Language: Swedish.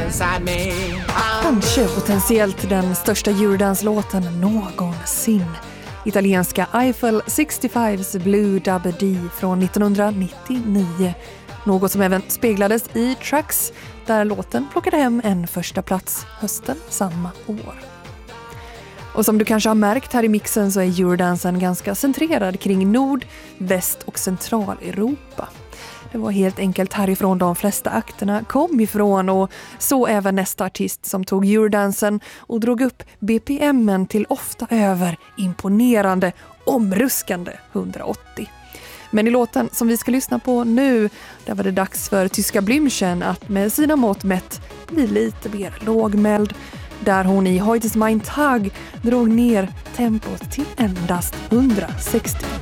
inside me. Kanske potentiellt den största Eurodance-låten någonsin. Italienska Eiffel 65's Blue Dabba Dee från 1999. Något som även speglades i Tracks, där låten plockade hem en första plats hösten samma år. Och som du kanske har märkt här i mixen så är Eurodansen ganska centrerad kring Nord-, Väst- och Centraleuropa. Det var helt enkelt härifrån de flesta akterna kom ifrån, och så även nästa artist som tog Eurodansen och drog upp BPM:en till ofta över imponerande, omruskande 180. Men i låten som vi ska lyssna på nu, där var det dags för tyska Blümchen att med sina mått mätt bli lite mer lågmäld, där hon i Heute ist mein Tag drog ner tempot till endast 160